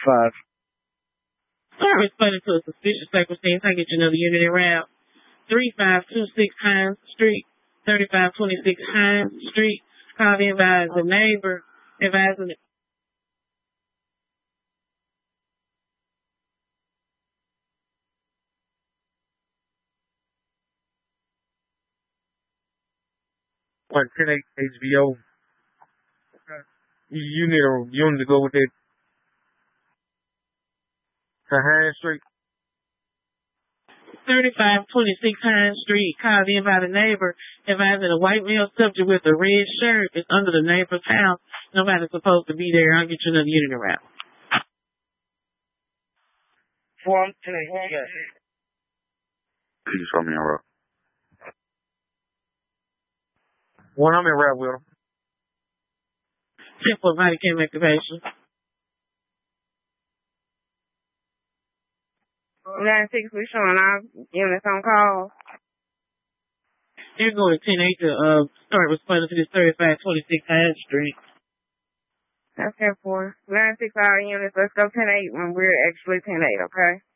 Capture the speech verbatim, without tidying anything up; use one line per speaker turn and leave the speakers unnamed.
five.
Sorry, responding to a suspicious circumstance. I get you another unit in route. three five two six Hines Street, thirty-five twenty-six Hines Street. Call the advisor, the neighbor, advising.
One ten eight H B O. You need a unit to go with it. To Hines Street.
thirty-five twenty-six Hines Street. Called in by the neighbor, advising a white male subject with a red shirt is under the neighbor's house. Nobody's supposed to be there. I'll get you another unit around.
Four, I'm ten eight. Yes.
Can you show me a route?
One, I'm in rap with him.
Simple body cam activation.
nine six, we're showing our units on call.
They're going ten eight to uh, start responding to this thirty-five twenty-six Hines Street.
That's ten four. nine six, our units, let's go ten eight when we're actually ten eight, okay?